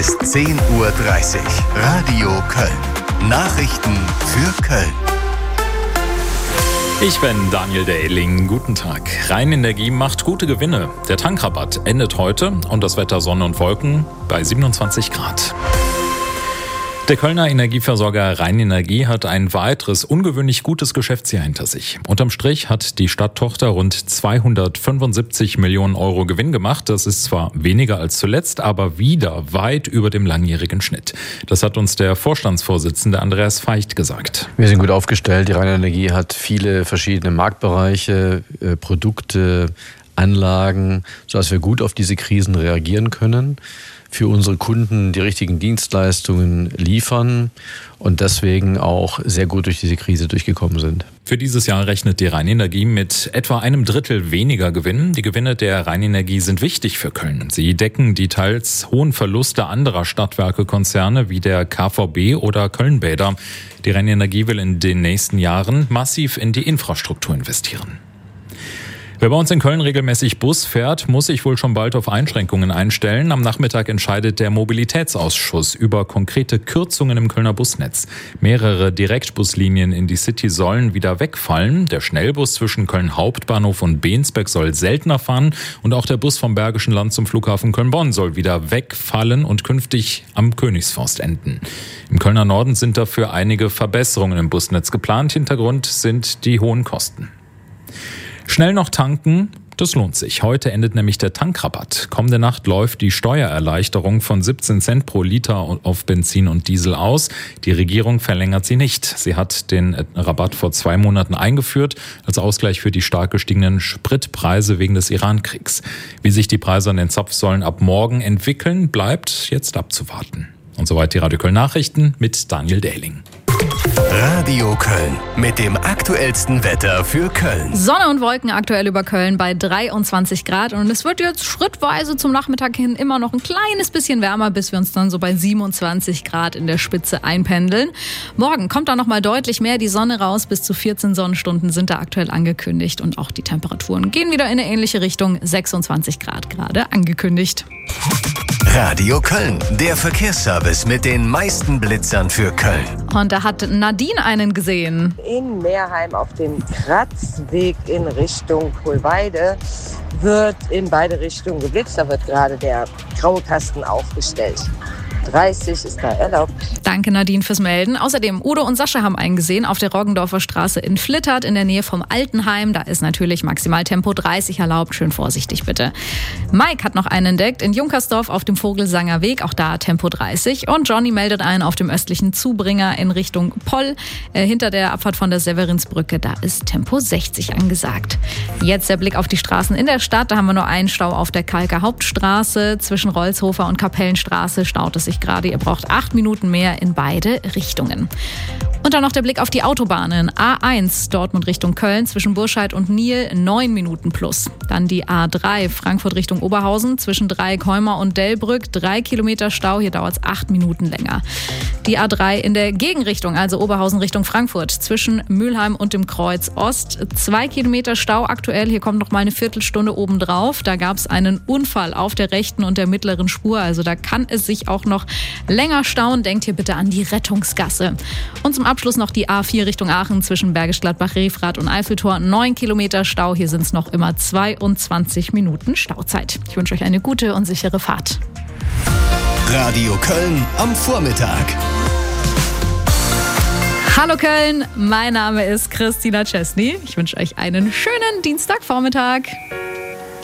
Ist 10:30 Uhr. Radio Köln. Nachrichten für Köln. Ich bin Daniel Dehling. Guten Tag. Rheinenergie macht gute Gewinne. Der Tankrabatt endet heute und das Wetter Sonne und Wolken bei 27 Grad. Der Kölner Energieversorger Rheinenergie hat ein weiteres ungewöhnlich gutes Geschäftsjahr hinter sich. Unterm Strich hat die Stadttochter rund 275 Millionen Euro Gewinn gemacht. Das ist zwar weniger als zuletzt, aber wieder weit über dem langjährigen Schnitt. Das hat uns der Vorstandsvorsitzende Andreas Feicht gesagt. Wir sind gut aufgestellt. Die Rheinenergie hat viele verschiedene Marktbereiche, Produkte, Anlagen, sodass wir gut auf diese Krisen reagieren können, für unsere Kunden die richtigen Dienstleistungen liefern und deswegen auch sehr gut durch diese Krise durchgekommen sind. Für dieses Jahr rechnet die Rheinenergie mit etwa einem Drittel weniger Gewinn. Die Gewinne der Rheinenergie sind wichtig für Köln. Sie decken die teils hohen Verluste anderer Stadtwerkekonzerne wie der KVB oder Kölnbäder. Die Rheinenergie will in den nächsten Jahren massiv in die Infrastruktur investieren. Wer bei uns in Köln regelmäßig Bus fährt, muss sich wohl schon bald auf Einschränkungen einstellen. Am Nachmittag entscheidet der Mobilitätsausschuss über konkrete Kürzungen im Kölner Busnetz. Mehrere Direktbuslinien in die City sollen wieder wegfallen. Der Schnellbus zwischen Köln Hauptbahnhof und Bensberg soll seltener fahren. Und auch der Bus vom Bergischen Land zum Flughafen Köln-Bonn soll wieder wegfallen und künftig am Königsforst enden. Im Kölner Norden sind dafür einige Verbesserungen im Busnetz geplant. Hintergrund sind die hohen Kosten. Schnell noch tanken, das lohnt sich. Heute endet nämlich der Tankrabatt. Kommende Nacht läuft die Steuererleichterung von 17 Cent pro Liter auf Benzin und Diesel aus. Die Regierung verlängert sie nicht. Sie hat den Rabatt vor 2 Monaten eingeführt, als Ausgleich für die stark gestiegenen Spritpreise wegen des Iran-Kriegs. Wie sich die Preise an den Zapfsäulen ab morgen entwickeln, bleibt jetzt abzuwarten. Und soweit die Radio Köln Nachrichten mit Daniel Dehling. Radio Köln mit dem aktuellsten Wetter für Köln. Sonne und Wolken aktuell über Köln bei 23 Grad und es wird jetzt schrittweise zum Nachmittag hin immer noch ein kleines bisschen wärmer, bis wir uns dann so bei 27 Grad in der Spitze einpendeln. Morgen kommt da nochmal deutlich mehr die Sonne raus, bis zu 14 Sonnenstunden sind da aktuell angekündigt und auch die Temperaturen gehen wieder in eine ähnliche Richtung, 26 Grad gerade angekündigt. Radio Köln, der Verkehrsservice mit den meisten Blitzern für Köln. Und da hat Nadine einen gesehen. In Meerheim auf dem Kratzweg in Richtung Kohlweide wird in beide Richtungen geblitzt. Da wird gerade der graue Kasten aufgestellt. 30 ist da erlaubt. Danke Nadine fürs Melden. Außerdem Udo und Sascha haben einen gesehen auf der Roggendorfer Straße in Flittert in der Nähe vom Altenheim. Da ist natürlich Maximaltempo 30 erlaubt. Schön vorsichtig bitte. Mike hat noch einen entdeckt in Junkersdorf auf dem Vogelsanger Weg. Auch da Tempo 30. Und Johnny meldet einen auf dem östlichen Zubringer in Richtung Poll. Hinter der Abfahrt von der Severinsbrücke. Da ist Tempo 60 angesagt. Jetzt der Blick auf die Straßen in der Stadt. Da haben wir nur einen Stau auf der Kalker Hauptstraße. Zwischen Rolzhofer und Kapellenstraße staut es sich gerade. Ihr braucht 8 Minuten mehr in beide Richtungen. Und dann noch der Blick auf die Autobahnen. A1 Dortmund Richtung Köln zwischen Burscheid und Niel 9 Minuten plus. Dann die A3 Frankfurt Richtung Oberhausen zwischen Dreieckheumar und Delbrück 3 Kilometer Stau. Hier dauert es 8 Minuten länger. Die A3 in der Gegenrichtung, also Oberhausen Richtung Frankfurt zwischen Mülheim und dem Kreuz Ost 2 Kilometer Stau aktuell. Hier kommt noch mal eine Viertelstunde obendrauf. Da gab es einen Unfall auf der rechten und der mittleren Spur. Also da kann es sich auch noch länger stauen. Denkt hier bitte an die Rettungsgasse. Und zum Abschluss noch die A4 Richtung Aachen zwischen Bergisch Gladbach, Refrath und Eiffeltor. 9 Kilometer Stau. Hier sind es noch immer 22 Minuten Stauzeit. Ich wünsche euch eine gute und sichere Fahrt. Radio Köln am Vormittag. Hallo Köln, mein Name ist Christina Chesney. Ich wünsche euch einen schönen Dienstagvormittag.